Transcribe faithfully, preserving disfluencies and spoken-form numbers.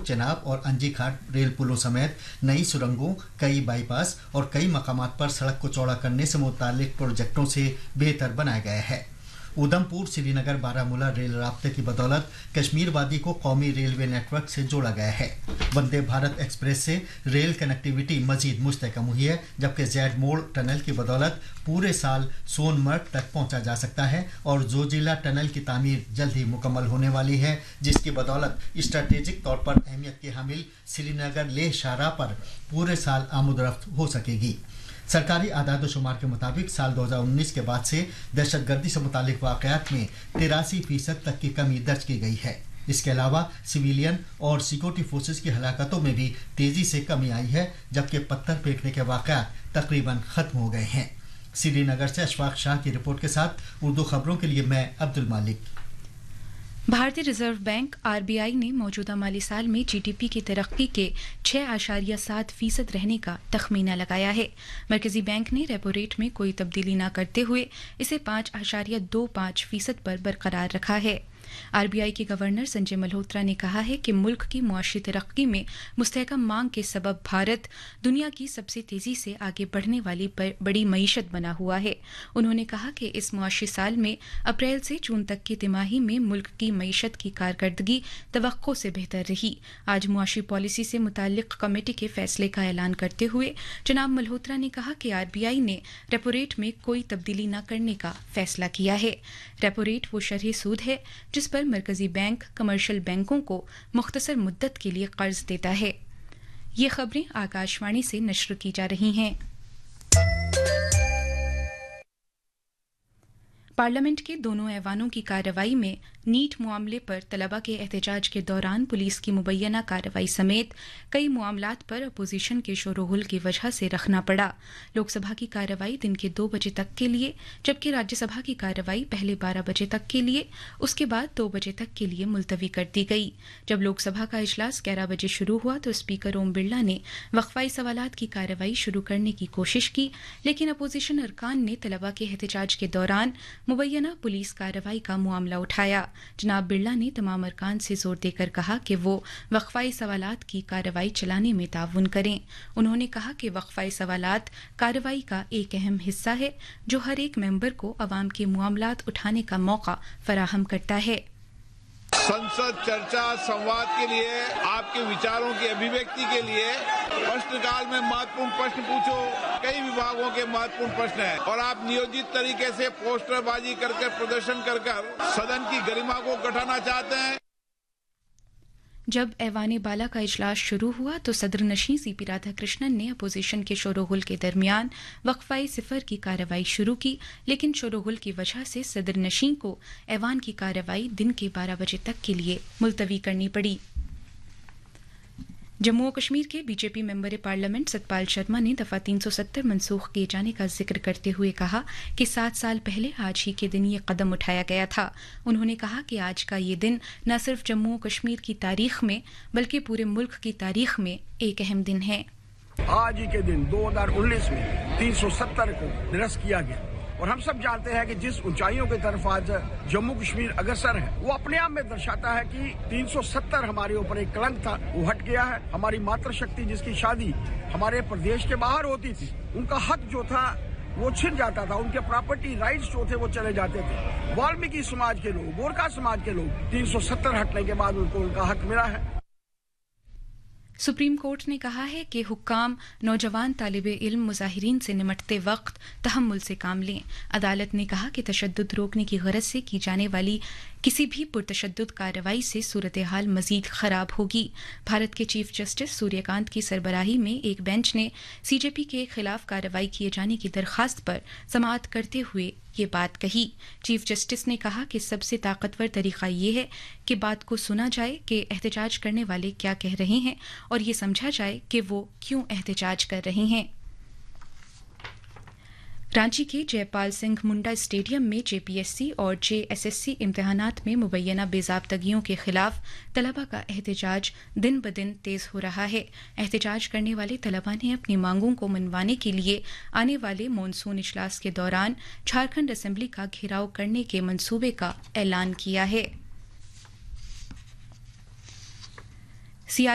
चेनाब और अंजी घाट रेल पुलों समेत नई सुरंगों, कई बाईपास और कई मकामात पर सड़क को चौड़ा करने से मुतालिक प्रोजेक्टों से बेहतर बनाया गया है। उधमपुर श्रीनगर बारामूला रेल राब्ते की बदौलत कश्मीर वादी को कौमी रेलवे नेटवर्क से जोड़ा गया है। वंदे भारत एक्सप्रेस से रेल कनेक्टिविटी मजीद मुस्तहकम हुई है, जबकि जैड मोड़ टनल की बदौलत पूरे साल सोनमर्ग तक पहुंचा जा सकता है और जोजिला टनल की तामीर जल्द ही मुकम्मल होने वाली है, जिसकी बदौलत स्ट्रेटेजिक तौर पर अहमियत के हामिल श्रीनगर लेह शाहराह पर पूरे साल आमदरफ्त हो सकेगी। सरकारी आदाद व शुमार के मुताबिक साल दो हज़ार उन्नीस के बाद से दहशतगर्दी से मुतालिक वाक़यात में तिरासी फीसद तक की कमी दर्ज की गई है। इसके अलावा सिविलियन और सिक्योरिटी फोर्सेस की हलाकतों में भी तेजी से कमी आई है, जबकि पत्थर फेंकने के वाक़यात तकरीबन खत्म हो गए हैं। श्रीनगर से अशफाक शाह की रिपोर्ट के साथ उर्दू खबरों के लिए मैं अब्दुल मालिक। भारतीय रिजर्व बैंक आरबीआई ने मौजूदा माली साल में जीडीपी की तरक्की के छह आशारिया सात फीसद रहने का तखमीना लगाया है। मरकजी बैंक ने रेपो रेट में कोई तब्दीली न करते हुए इसे पाँच आशारिया दो पाँच फीसद पर बरकरार रखा है। आरबीआई के गवर्नर संजय मल्होत्रा ने कहा है कि मुल्क की मुआशी तरक्की में मुस्तहकम मांग के सबब भारत दुनिया की सबसे तेजी से आगे बढ़ने वाली बड़ी मईशत बना हुआ है। उन्होंने कहा कि इस मुआशी साल में अप्रैल से जून तक की तिमाही में मुल्क की मईशत की कारकर्दगी तवक्को से बेहतर रही। आज मुआशी पॉलिसी से मुताल्लिक कमेटी के फैसले का ऐलान करते हुए जनाब मल्होत्रा ने कहा कि आरबीआई ने रेपो रेट में कोई तब्दीली न करने का फैसला किया है। रेपो रेट वो शरह सूद है जिस पर मरकजी बैंक कमर्शियल बैंकों को मुख्तसर मुद्दत के लिए कर्ज देता है। ये खबरें आकाशवाणी से नश्र की जा रही हैं। पार्लियामेंट के दोनों ऐवानों की कार्रवाई में नीट मामले पर तलबा के एहतजाज के दौरान पुलिस की मुबैना कार्रवाई समेत कई मामलात पर अपोजिशन के शोरगुल की वजह से रखना पड़ा। लोकसभा की कार्रवाई दिन के दो बजे तक के लिए, जबकि राज्यसभा की कार्रवाई पहले बारह बजे तक के लिए, उसके बाद दो बजे तक के लिए मुलतवी कर दी गई। जब लोकसभा का इजलास ग्यारह बजे शुरू हुआ तो स्पीकर ओम बिरला ने वक्फाई सवालात की कार्रवाई शुरू करने की कोशिश की, लेकिन अपोजिशन अरकान ने तलबा के एहतजाज के दौरान मुबैना पुलिस कार्रवाई का मामला उठाया। जनाब बिरला ने तमाम अरकान से जोर देकर कहा कि वो वक्फाई सवालात की कार्रवाई चलाने में ताउन करें। उन्होंने कहा कि वक्फाई सवालात कार्रवाई का एक अहम हिस्सा है जो हर एक मेंबर को अवाम के मामलात उठाने का मौका फराहम करता है। संसद चर्चा संवाद के लिए, आपके विचारों की अभिव्यक्ति के लिए प्रश्नकाल में महत्वपूर्ण प्रश्न पूछो। कई विभागों के महत्वपूर्ण प्रश्न हैं और आप नियोजित तरीके से पोस्टरबाजी करके प्रदर्शन कर कर सदन की गरिमा को घटाना चाहते हैं। जब ऐवान बाला का इजलास शुरू हुआ तो सदर नशीं सीपी राधाकृष्णन ने अपोजिशन के शोरगुल के दरमियान वक्फाई सिफर की कार्रवाई शुरू की, लेकिन शोरगुल की वजह से सदर नशीं को ऐवान की कार्रवाई दिन के बारह बजे तक के लिए मुलतवी करनी पड़ी। जम्मू और कश्मीर के BJP member parliament Satpal Sharma ने दफा तीन सौ सत्तर मनसूख किए जाने का जिक्र करते हुए कहा कि सात साल पहले आज ही के दिन ये कदम उठाया गया था। उन्होंने कहा कि आज का ये दिन न सिर्फ जम्मू और कश्मीर की तारीख में बल्कि पूरे मुल्क की तारीख में एक अहम दिन है। आज ही के दिन दो हज़ार उन्नीस में तीन सौ सत्तर को निरस्त किया गया और हम सब जानते हैं कि जिस ऊंचाइयों की तरफ आज जम्मू कश्मीर अग्रसर है वो अपने आप में दर्शाता है कि तीन सौ सत्तर हमारे ऊपर एक कलंक था, वो हट गया है। हमारी मातृशक्ति जिसकी शादी हमारे प्रदेश के बाहर होती थी, उनका हक जो था वो छिन जाता था, उनके प्रॉपर्टी राइट्स जो थे वो चले जाते थे। वाल्मीकि समाज के लोग, गोरखा समाज के लोग तीन सौ सत्तर हटने के बाद उनको उनका हक मिला है। सुप्रीम कोर्ट ने कहा है कि हुक्काम नौजवान तालिबे इल्म मुजाहिरीन से निमटते वक्त तहम्मुल से काम लें। अदालत ने कहा कि तशद्दुद रोकने की गरज से की जाने वाली किसी भी पुरतशद्दुद कार्रवाई से सूरत हाल मजीद खराब होगी। भारत के चीफ जस्टिस सूर्यकांत की सरबराही में एक बेंच ने सीजेपी के खिलाफ कार्रवाई किए जाने की दरखास्त पर समाअत करते हुए ये बात कही। चीफ जस्टिस ने कहा कि सबसे ताकतवर तरीका ये है कि बात को सुना जाए कि एहतजाज करने वाले क्या कह रहे हैं और ये समझा जाए कि वो क्यों एहतजाज कर रहे हैं। रांची के जयपाल सिंह मुंडा स्टेडियम में जेपीएससी और जेएसएससी इम्तिहानात में मुबैना बेज़ाब्तगियों के खिलाफ तलबा का एहतजाज दिन ब दिन तेज हो रहा है। एहतजाज करने वाले तलबा ने अपनी मांगों को मनवाने के लिए आने वाले मॉनसून इजलास के दौरान झारखंड असेंबली का घेराव करने के मंसूबे का ऐलान किया है।